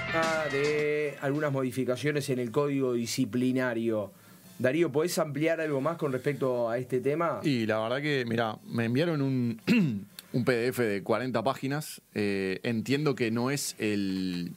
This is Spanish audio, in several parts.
de algunas modificaciones en el código disciplinario. Darío, ¿podés ampliar algo más con respecto a este tema? Y la verdad que, mirá, me enviaron un PDF de 40 páginas. Entiendo que no es el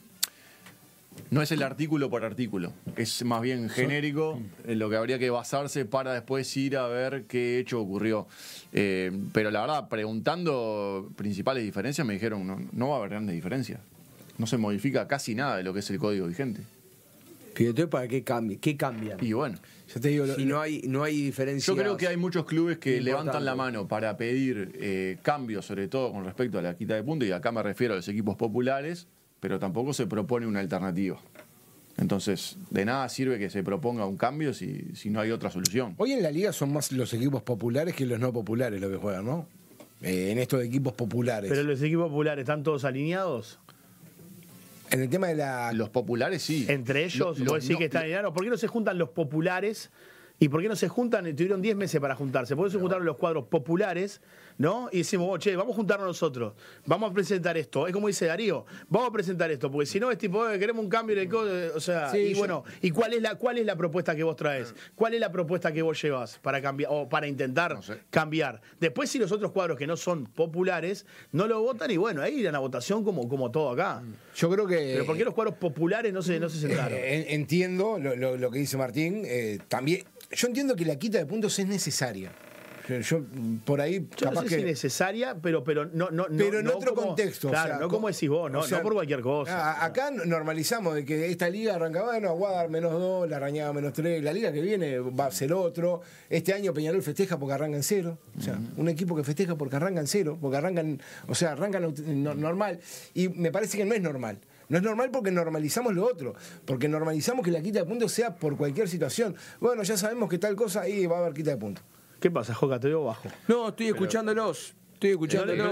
artículo por artículo, es más bien genérico en lo que habría que basarse para después ir a ver qué hecho ocurrió. Pero la verdad, preguntando principales diferencias, me dijeron no va a haber grandes diferencias. No se modifica casi nada de lo que es el código vigente. Pero entonces, ¿para qué cambia? ¿Qué cambian? Y bueno, yo te digo, si no hay diferencias. yo creo que hay muchos clubes que importantes. levantan la mano para pedir cambios, sobre todo con respecto a la quita de puntos, y acá me refiero a los equipos populares, pero tampoco se propone una alternativa. Entonces, de nada sirve que se proponga un cambio si no hay otra solución. Hoy en la liga son más los equipos populares que los no populares los que juegan, ¿no? En estos equipos populares. Pero los equipos populares están todos alineados. En el tema de los populares sí. Entre ellos, vos decís que están alineados. ¿Por qué no se juntan los populares? ¿Y por qué no se juntan? Tuvieron 10 meses para juntarse. ¿Por qué no se juntaron los cuadros populares? ¿No? Y decimos, che, vamos a juntarnos nosotros. Vamos a presentar esto. Es como dice Darío, vamos a presentar esto. Porque si no es tipo, queremos un cambio en el código. O sea, sí, y bueno, ¿y cuál es la propuesta que vos traes? ¿Cuál es la propuesta que vos llevas para cambiar o para intentar cambiar? Después, si los otros cuadros que no son populares no lo votan, y bueno, ahí irán a votación como todo acá. Yo creo que. Pero ¿por qué los cuadros populares no se sentaron? Entiendo lo que dice Martín. También. Yo entiendo que la quita de puntos es necesaria. Yo por ahí yo capaz no sé que si necesaria, pero no en otro como, contexto. Claro, o sea, no como decís vos, no por cualquier cosa. Acá normalizamos de que esta liga arrancaba, bueno, Aguadar -2, la Rañada -3, la liga que viene va a ser otro. Este año Peñarol festeja porque arranca en 0. O sea, un equipo que festeja porque arranca en 0, porque arrancan normal. Y me parece que no es normal. No es normal porque normalizamos lo otro, porque normalizamos que la quita de puntos sea por cualquier situación. Bueno, ya sabemos que tal cosa y va a haber quita de puntos. ¿Qué pasa, Joca? Te veo bajo. No, estoy escuchándolos. Y es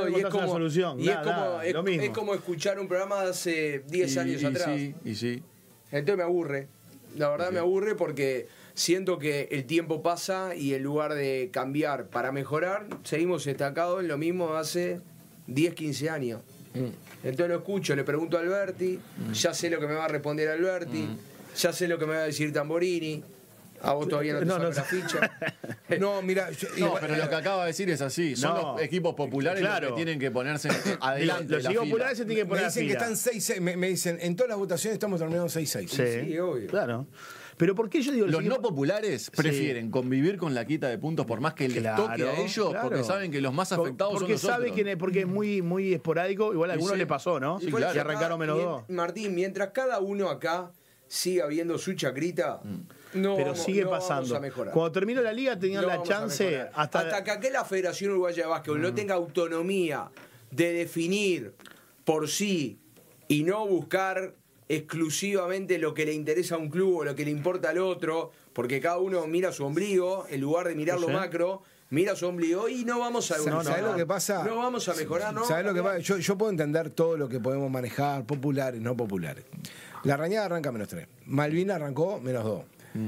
como escuchar un programa de hace 10 años atrás. Sí. Entonces me aburre. La verdad me aburre porque siento que el tiempo pasa y en lugar de cambiar para mejorar, seguimos estancados en lo mismo de hace 10, 15 años. Entonces lo escucho, le pregunto a Alberti, ya sé lo que me va a responder Alberti, ya sé lo que me va a decir Tamborini. A vos todavía no te saco la ficha. No, mira, pero lo que acaba de decir es así. Son los equipos populares los que tienen que ponerse adelante. Los equipos populares se tienen que poner. Me dicen que están 6-6. Me dicen, en todas las votaciones estamos terminando 6-6. Sí, obvio. Claro. Pero ¿por qué yo digo los no populares prefieren convivir con la quita de puntos por más que les toque a ellos? Porque saben que los más afectados son nosotros. Porque es muy esporádico. Igual a algunos le pasó, ¿no? Sí, y arrancaron -2. Martín, mientras cada uno acá siga viendo su chacrita, pero sigue pasando. Vamos a mejorar. Cuando terminó la liga tenían la chance hasta que acá la Federación Uruguaya de Básquetbol no tenga autonomía de definir por sí y no buscar exclusivamente lo que le interesa a un club o lo que le importa al otro, porque cada uno mira su ombligo en lugar de mirar lo macro. Mira su ombligo y no vamos a evolucionar. ¿Sabes lo que pasa? No vamos a mejorar, ¿no? ¿Sabes lo que pasa? Yo puedo entender todo lo que podemos manejar, populares, no populares. La Rañada arranca -3. Malvina arrancó -2.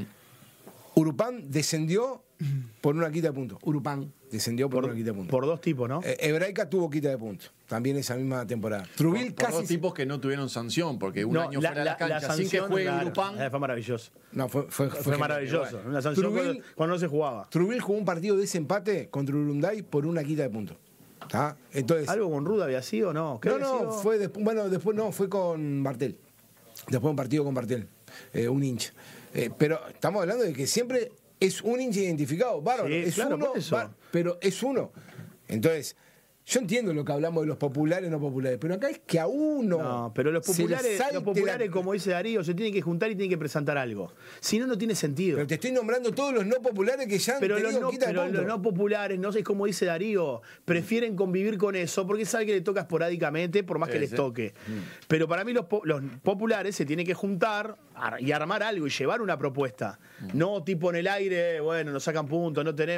Urupán descendió por una quita de puntos. Urupán descendió por una quita de puntos. Por dos tipos, ¿no? Hebraica tuvo quita de puntos. También esa misma temporada. Trubil por dos tipos que no tuvieron sanción, porque un año fuera de la cancha sin que juegue Urupán. Fue maravilloso. No, fue maravilloso. Una sanción cuando no se jugaba. Trubil jugó un partido de desempate contra Urunday por una quita de puntos. Entonces, ¿algo con Ruda había sido o no? Fue después fue con Bartel. Después un partido con Bartel. Un hincha. Pero estamos hablando de que siempre es un hincha identificado. Bárbaro, sí, es claro, uno, pero es uno. Entonces, yo entiendo lo que hablamos de los populares no populares, pero acá es que a uno. No, pero los populares, como dice Darío, se tienen que juntar y tienen que presentar algo. Si no, no tiene sentido. Pero te estoy nombrando todos los no populares que ya han tenido quita de puntos. Pero los no populares, no sé, es como dice Darío, prefieren convivir con eso porque saben que les toca esporádicamente, por más que les toque. Pero para mí los populares se tienen que juntar y armar algo y llevar una propuesta. No tipo en el aire, bueno, nos sacan puntos, no tenemos.